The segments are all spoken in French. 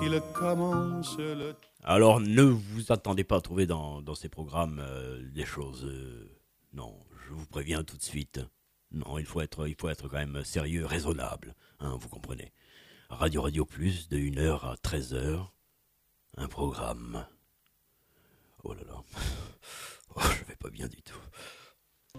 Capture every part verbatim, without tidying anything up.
qu'il commence le... Alors ne vous attendez pas à trouver dans, dans ces programmes euh, des choses... Euh, non, je vous préviens tout de suite. Non, il faut être, il faut être quand même sérieux, raisonnable, hein, vous comprenez. Radio Radio Plus, de une heure à treize heures, un programme. Oh là là, oh, je vais pas bien du tout.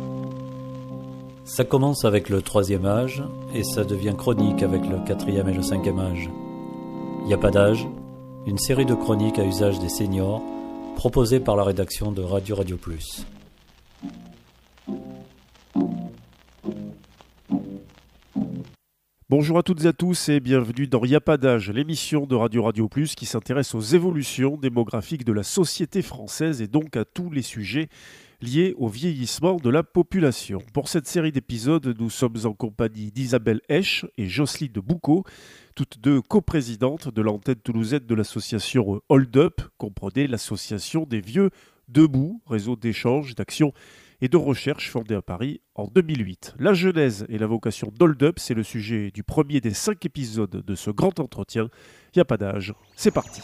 Ça commence avec le troisième âge et ça devient chronique avec le quatrième et le cinquième âge. Y a pas d'âge, une série de chroniques à usage des seniors proposée par la rédaction de Radio Radio Plus. Bonjour à toutes et à tous et bienvenue dans Y a pas d'âge, l'émission de Radio Radio Plus qui s'intéresse aux évolutions démographiques de la société française et donc à tous les sujets liés au vieillissement de la population. Pour cette série d'épisodes, nous sommes en compagnie d'Isabelle Esch et Jocelyne Boucaud, toutes deux coprésidentes de l'antenne toulousaine de l'association Hold Up, comprenez l'association des vieux debout, réseau d'échange, d'action et de recherche fondée à Paris en deux mille huit. La genèse et la vocation d'Hold Up, c'est le sujet du premier des cinq épisodes de ce grand entretien. Il n'y a pas d'âge, c'est parti.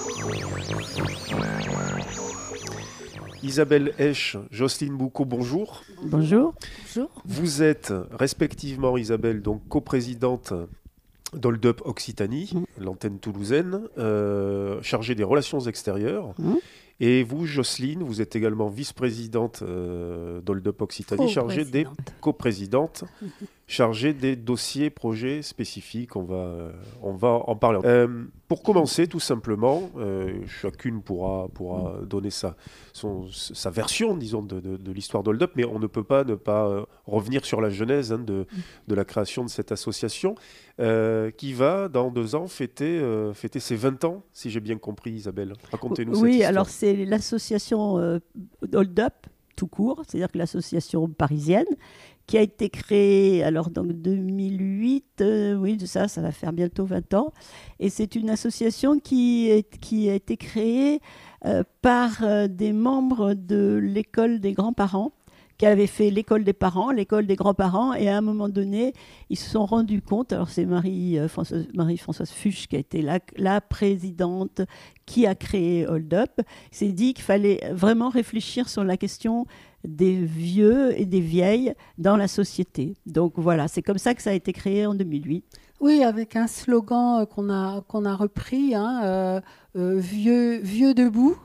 Isabelle Esch, Jocelyne Boucaud, bonjour. Bonjour. Bonjour. Vous êtes respectivement, Isabelle, donc coprésidente d'Hold Up Occitanie, mmh. l'antenne toulousaine, euh, chargée des relations extérieures. Mmh. Et vous, Jocelyne, vous êtes également vice-présidente euh, d'Hold Up Occitanie, chargée des coprésidentes, mmh. chargée des dossiers, projets spécifiques. On va, euh, on va en parler. Euh, pour commencer, tout simplement, euh, chacune pourra, pourra mmh. donner sa, son, sa version, disons, de, de, de l'histoire d'Hold Up, mais on ne peut pas ne pas euh, revenir sur la genèse hein, de, mmh. de la création de cette association, euh, qui va, dans deux ans, fêter, euh, fêter ses vingt ans, si j'ai bien compris, Isabelle. Racontez-nous oui, cette histoire. Oui, alors c'est l'association euh, Hold Up, tout court, c'est-à-dire que l'association parisienne, qui a été créée alors dans deux mille huit, euh, oui, ça, ça va faire bientôt vingt ans, et c'est une association qui, est, qui a été créée euh, par euh, des membres de l'école des grands-parents, qui avaient fait l'école des parents, l'école des grands-parents, et à un moment donné, ils se sont rendus compte, alors c'est Marie-Françoise, Marie-Françoise Fuchs qui a été la, la présidente qui a créé Hold Up, s'est dit qu'il fallait vraiment réfléchir sur la question des vieux et des vieilles dans la société. Donc voilà, c'est comme ça que ça a été créé en deux mille huit. Oui, avec un slogan qu'on a, qu'on a repris, hein, euh, euh, vieux, vieux debout,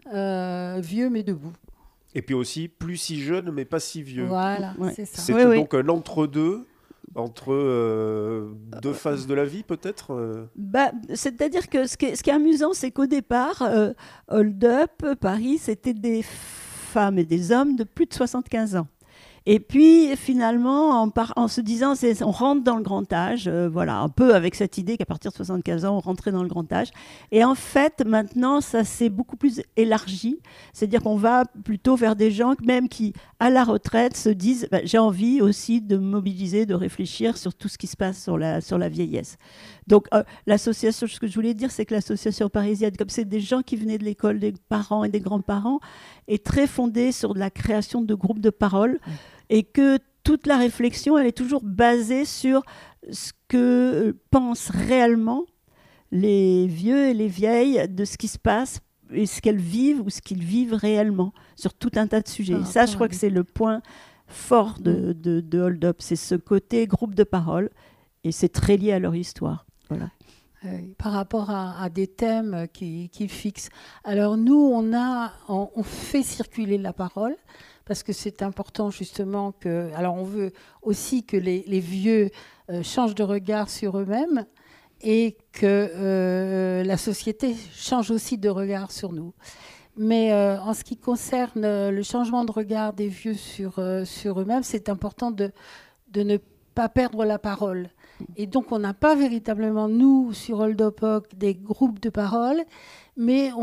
euh, vieux mais debout. Et puis aussi, plus si jeune, mais pas si vieux. Voilà, ouais. c'est ça. C'est oui, donc oui. un entre-deux, entre euh, deux phases de la vie, peut-être euh... bah, c'est-à-dire que ce qui est, ce qui est amusant, c'est qu'au départ, euh, Hold Up, Paris, c'était des femmes et des hommes de plus de soixante-quinze ans. Et puis, finalement, en, par, en se disant, c'est, on rentre dans le grand âge, euh, voilà, un peu avec cette idée qu'à partir de soixante-quinze ans, on rentrait dans le grand âge. Et en fait, maintenant, ça s'est beaucoup plus élargi. C'est-à-dire qu'on va plutôt vers des gens, même qui, à la retraite, se disent, bah, j'ai envie aussi de me mobiliser, de réfléchir sur tout ce qui se passe sur la, sur la vieillesse. Donc, euh, l'association, ce que je voulais dire, c'est que l'association parisienne, comme c'est des gens qui venaient de l'école des parents et des grands-parents, est très fondée sur la création de groupes de parole. Mmh. Et que toute la réflexion, elle est toujours basée sur ce que pensent réellement les vieux et les vieilles de ce qui se passe et ce qu'elles vivent ou ce qu'ils vivent réellement sur tout un tas de sujets. Ah, ça, je crois que c'est le point fort de, de, de Hold Up, c'est ce côté groupe de parole et c'est très lié à leur histoire. Voilà. Euh, par rapport à, à des thèmes qui, qui fixent. Alors nous, on, a, on, on fait circuler la parole parce que c'est important justement que... Alors on veut aussi que les, les vieux euh, changent de regard sur eux-mêmes et que euh, la société change aussi de regard sur nous. Mais euh, en ce qui concerne le changement de regard des vieux sur, euh, sur eux-mêmes, c'est important de, de ne pas perdre la parole. Et donc, on n'a pas véritablement, nous, sur Hold Up, des groupes de parole, mais on